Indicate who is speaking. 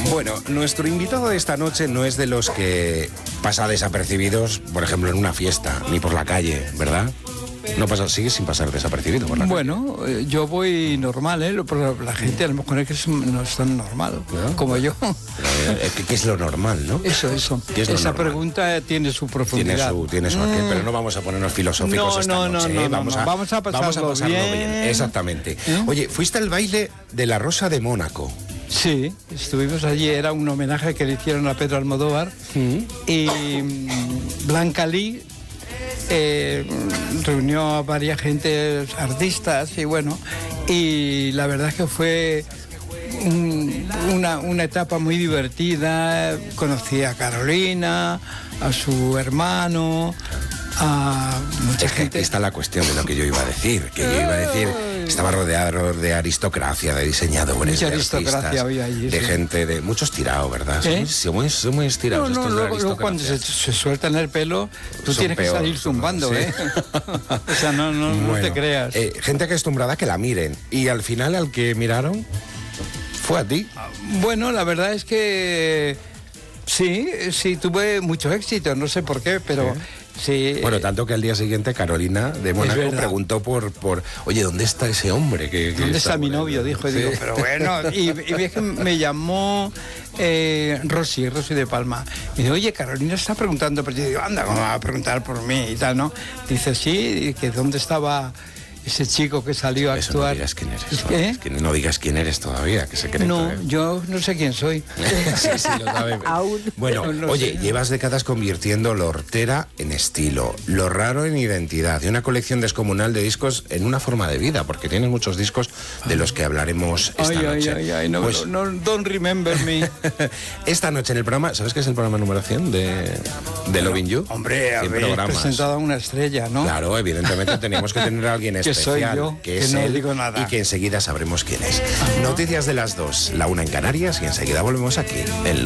Speaker 1: Bueno, nuestro invitado de esta noche no es de los que pasa desapercibidos, por ejemplo, en una fiesta, ni por la calle, ¿verdad? No pasa, sigue sin pasar desapercibido por la calle.
Speaker 2: Bueno, yo voy normal, pero la gente a lo mejor es que no es tan normal, ¿no? Como yo.
Speaker 1: ¿Qué es lo normal, no?
Speaker 2: Eso.
Speaker 1: ¿Qué es lo
Speaker 2: Esa
Speaker 1: normal?
Speaker 2: Pregunta tiene su profundidad.
Speaker 1: Tiene su aquel, pero no vamos a ponernos filosóficos esta noche.
Speaker 2: Vamos a pasarlo bien.
Speaker 1: Exactamente. Oye, fuiste al baile de la Rosa de Mónaco.
Speaker 2: Sí, estuvimos allí, era un homenaje que le hicieron a Pedro Almodóvar y Blanca Lee reunió a varias gente, artistas, y bueno, y la verdad es que fue una etapa muy divertida. Conocí a Carolina, a su hermano, a mucha gente.
Speaker 1: Está la cuestión de lo que yo iba a decir, estaba rodeado de aristocracia, de diseñadores,
Speaker 2: mucha
Speaker 1: de
Speaker 2: aristocracia
Speaker 1: artistas,
Speaker 2: había allí,
Speaker 1: de
Speaker 2: sí.
Speaker 1: gente, de muchos tirados, ¿verdad? Son muy estirados.
Speaker 2: No,
Speaker 1: estos de la
Speaker 2: luego cuando
Speaker 1: aristocracia.
Speaker 2: se sueltan el pelo, tú
Speaker 1: Son
Speaker 2: tienes
Speaker 1: peor,
Speaker 2: que salir
Speaker 1: son
Speaker 2: zumbando,
Speaker 1: más,
Speaker 2: ¿eh? O sea, no
Speaker 1: Bueno,
Speaker 2: te creas.
Speaker 1: Gente acostumbrada a que la miren, y al final al que miraron fue a ti.
Speaker 2: Bueno, la verdad es que sí, tuve mucho éxito, no sé por qué, pero sí.
Speaker 1: Bueno, tanto que al día siguiente Carolina de Mónaco preguntó por oye, ¿dónde está ese hombre?
Speaker 2: ¿Dónde está mi novio? Dijo,
Speaker 1: sí.
Speaker 2: Digo, pero bueno, y ves que me llamó Rosy de Palma. Y dice, oye, Carolina está preguntando, pero yo digo, anda, ¿cómo va a preguntar por mí y tal, no? Dice, sí, que ¿dónde estaba ese chico que salió a actuar?
Speaker 1: No digas quién eres.
Speaker 2: ¿Qué?
Speaker 1: Que no digas quién eres todavía, que secreto.
Speaker 2: No, yo no sé quién soy.
Speaker 1: Sí, lo sabe.
Speaker 3: Aún.
Speaker 1: Bueno,
Speaker 2: No
Speaker 1: oye,
Speaker 2: sé.
Speaker 1: llevas décadas convirtiendo lo hortera en estilo, lo raro en identidad, y una colección descomunal de discos en una forma de vida, porque tienes muchos discos de los que hablaremos esta noche.
Speaker 2: Ay, no,
Speaker 1: Pues,
Speaker 2: no, don't remember me.
Speaker 1: esta noche en el programa, ¿sabes qué es el programa número 100 de Loving You?
Speaker 2: Hombre,
Speaker 1: 100
Speaker 2: habéis
Speaker 1: programas.
Speaker 2: presentado a una estrella, ¿no?
Speaker 1: Claro, evidentemente teníamos que tener a alguien
Speaker 2: Que
Speaker 1: especial,
Speaker 2: soy yo,
Speaker 1: que
Speaker 2: que
Speaker 1: es
Speaker 2: no
Speaker 1: él,
Speaker 2: digo nada.
Speaker 1: y que enseguida sabremos quién es. Noticias de las 2, la 1 en Canarias, y enseguida volvemos aquí en